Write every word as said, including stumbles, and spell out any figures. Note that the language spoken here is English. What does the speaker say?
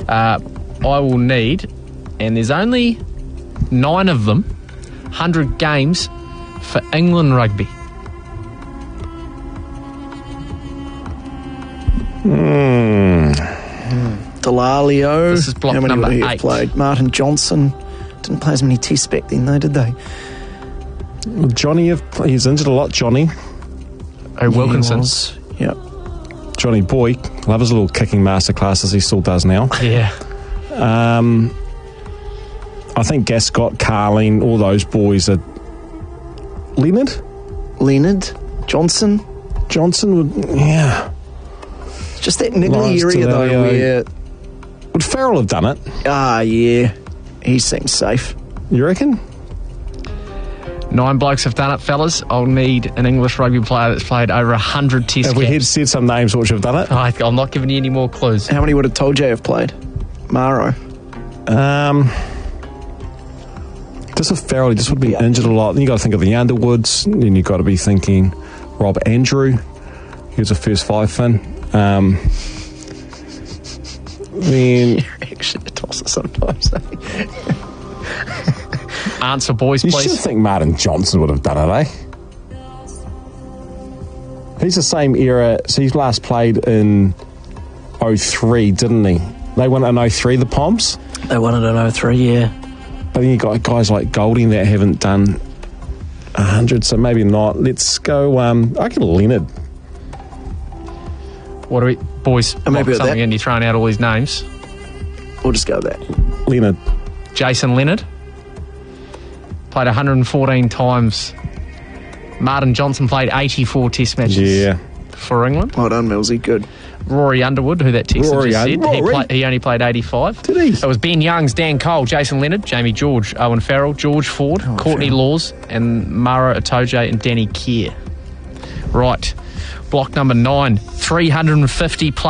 Uh, I will need, and there's only nine of them, one hundred games for England rugby. Hmm. Delalio. This is block How many number would he have eight. played? Martin Johnson. Didn't play as many tests back then, though, did they? Johnny, he's injured a lot, Johnny. Oh, Wilkinson. Yep. Johnny Boy. Love his little kicking masterclass as he still does now. Yeah. Um, I think Gascott, Carling, all those boys are... Leonard? Leonard. Johnson. Johnson would... Yeah. Just that niggly Lawrence area, though, Delalio. where... Would Farrell have done it? Ah, yeah. He seems safe. You reckon? Nine blokes have done it, fellas. I'll need an English rugby player that's played over one hundred test Have we caps. had said some names which have done it? I, I'm not giving you any more clues. How many would have told you have played? Maro. Um, just with Farrell, he just would be Yeah. injured a lot. Then you got to think of the Underwoods. Then you got to be thinking Rob Andrew. He was a first five fin. Um, then Actually, a tosser sometimes. eh? Answer, boys, you please. should think Martin Johnson would have done it, eh? He's the same era. So he last played in oh three, didn't he? They won in oh three, the Poms. They won it in oh three, yeah. But then you got guys like Golding that haven't done one hundred, so maybe not. Let's go, um, I reckon Leonard. What do we, boys? I'm happy lock with something that. in. You're throwing out all these names. We'll just go with that. Leonard. Jason Leonard played one hundred fourteen times. Martin Johnson played eighty-four test matches Yeah. for England. Well done, Millsy. Good. Rory Underwood, who that texter Rory just said, Un- he, Rory. play, he only played eighty-five. Did he? It was Ben Youngs, Dan Cole, Jason Leonard, Jamie George, Owen Farrell, George Ford, Oh, Courtney Farrell. Laws, and Mara Itoje and Danny Kerr. Right. Block number nine, three hundred fifty plus.